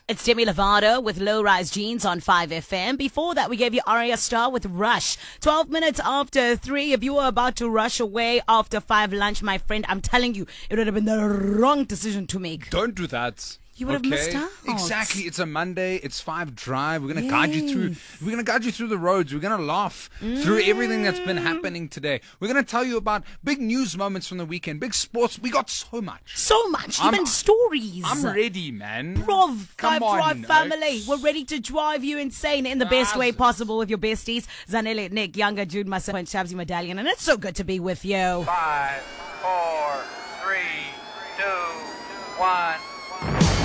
It's Demi Lovato with Low Rise Jeans on 5FM. Before that, we gave you Arya Starr with Rush. 12 minutes after 3. If you were about to rush away after 5 lunch, my friend, I'm telling you, it would have been the wrong decision to make. Don't do that. You would have missed out. Exactly. It's a Monday. It's 5 Drive. We're gonna guide you through. We're gonna guide you through the roads. We're gonna laugh through everything that's been happening today. We're gonna tell you about big news moments from the weekend, big sports. We got so much. So much. Even stories. I'm ready, man. Prov, Come 5 on, Drive family. We're ready to drive you insane in the best way possible with your besties. Zanele, Nick, Younger, Jude, myself, and Shabzy Medallion. And it's so good to be with you. 5, 4, 3, 2, 1.